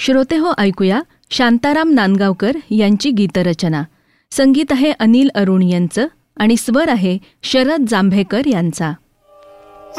श्रोतेहो, ऐकूया शांताराम नांदगावकर यांची गीतरचना. संगीत आहे अनिल अरुण यांचं आणि स्वर आहे शरद जांभेकर यांचा.